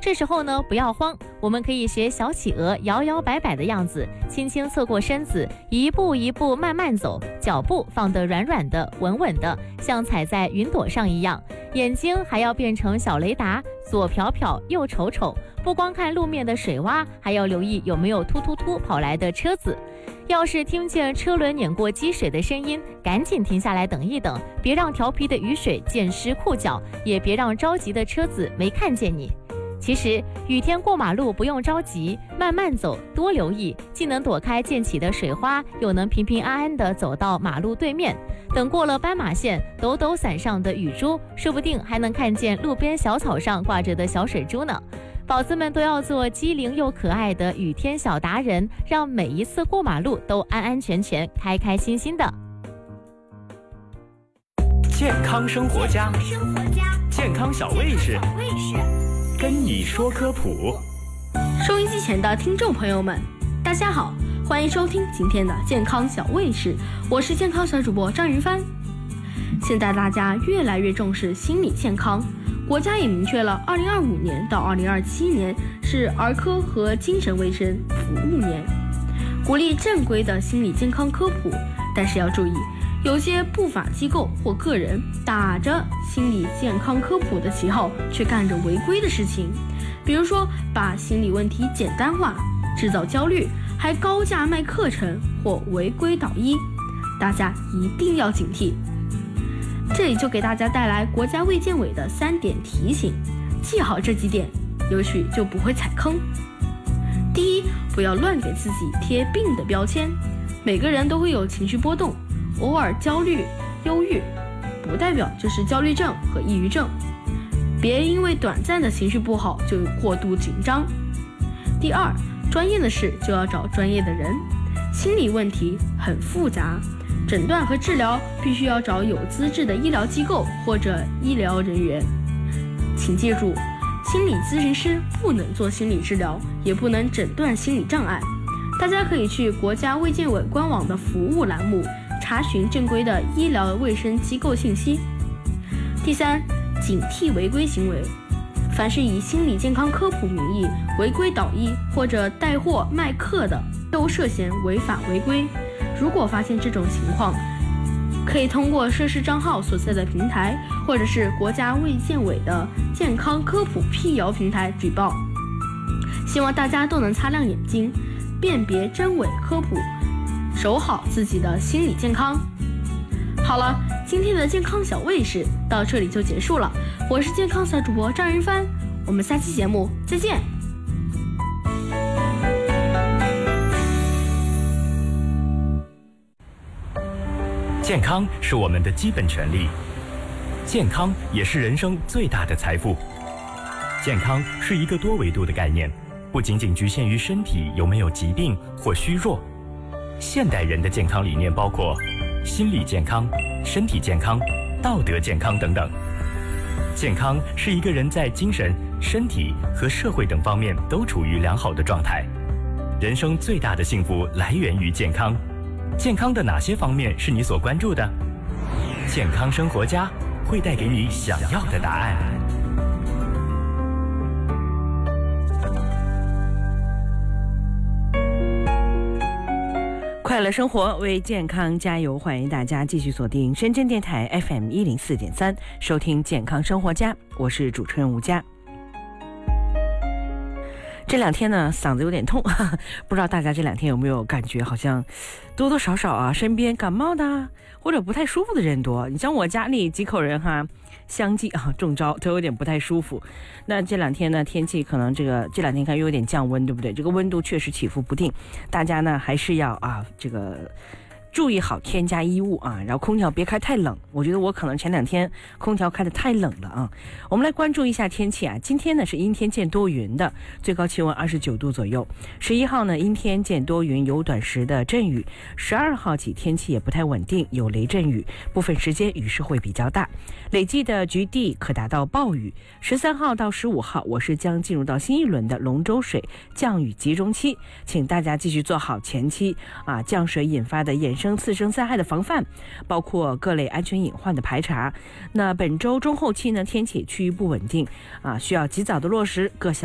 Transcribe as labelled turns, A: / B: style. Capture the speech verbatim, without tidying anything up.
A: 这时候呢，不要慌，我们可以学小企鹅摇摇摆摆的样子，轻轻侧过身子，一步一步慢慢走，脚步放得软软的稳稳的，像踩在云朵上一样。眼睛还要变成小雷达，左瞟瞟右瞅瞅，不光看路面的水洼，还要留意有没有突突突跑来的车子。要是听见车轮碾过积水的声音，赶紧停下来等一等，别让调皮的雨水溅湿裤脚，也别让着急的车子没看见你。其实雨天过马路不用着急，慢慢走，多留意，既能躲开溅起的水花，又能平平安安地走到马路对面。等过了斑马线，抖抖伞上的雨珠，说不定还能看见路边小草上挂着的小水珠呢。宝子们都要做机灵又可爱的雨天小达人，让每一次过马路都安安全全、开开心心的。
B: 健康生活家，健康小卫士，跟你说科普。
C: 收音机前的听众朋友们，大家好，欢迎收听今天的健康小卫士，我是健康小主播张云帆。现在大家越来越重视心理健康，国家也明确了二零二五年到二零二七年是儿科和精神卫生服务年，鼓励正规的心理健康科普。但是要注意，有些不法机构或个人打着心理健康科普的旗号，却干着违规的事情，比如说把心理问题简单化，制造焦虑，还高价卖课程或违规导医，大家一定要警惕。这里就给大家带来国家卫健委的三点提醒，记好这几点，也许就不会踩坑。第一，不要乱给自己贴病的标签，每个人都会有情绪波动，偶尔焦虑、忧郁，不代表就是焦虑症和抑郁症，别因为短暂的情绪不好就过度紧张。第二，专业的事就要找专业的人，心理问题很复杂，诊断和治疗必须要找有资质的医疗机构或者医疗人员。请记住，心理咨询师不能做心理治疗，也不能诊断心理障碍。大家可以去国家卫健委官网的服务栏目查询正规的医疗卫生机构信息。第三，警惕违规行为，凡是以心理健康科普名义违规导医或者带货卖课的，都涉嫌违法违规。如果发现这种情况，可以通过涉事账号所在的平台，或者是国家卫健委的健康科普辟谣平台举报。希望大家都能擦亮眼睛，辨别真伪科普，守好自己的心理健康。好了，今天的健康小卫士到这里就结束了，我是健康小主播张云帆，我们下期节目再见。
B: 健康是我们的基本权利，健康也是人生最大的财富。健康是一个多维度的概念，不仅仅局限于身体有没有疾病或虚弱。现代人的健康理念包括心理健康、身体健康、道德健康等等。健康是一个人在精神、身体和社会等方面都处于良好的状态。人生最大的幸福来源于健康。健康的哪些方面是你所关注的？健康生活家会带给你想要的答案。
D: 快乐生活，为健康加油！欢迎大家继续锁定深圳电台 F M 一零四点三，收听健康生活家，我是主持人吴佳。这两天呢，嗓子有点痛，呵呵，不知道大家这两天有没有感觉，好像多多少少啊，身边感冒的或者不太舒服的人多。你像我家里几口人哈，相继啊中招，都有点不太舒服。那这两天呢，天气可能这个这两天看又有点降温，对不对？这个温度确实起伏不定，大家呢还是要啊这个注意好添加衣物啊，然后空调别开太冷。我觉得我可能前两天空调开得太冷了啊。我们来关注一下天气啊，今天呢是阴天见多云的，最高气温二十九度左右。十一号呢阴天见多云，有短时的阵雨。十二号起天气也不太稳定，有雷阵雨，部分时间雨势会比较大，累计的局地可达到暴雨。十三号到十五号，我市将进入到新一轮的龙舟水降雨集中期，请大家继续做好前期啊降水引发的衍生次生灾害的防范，包括各类安全隐患的排查。那本周中后期呢，天气趋于不稳定啊，需要及早的落实各项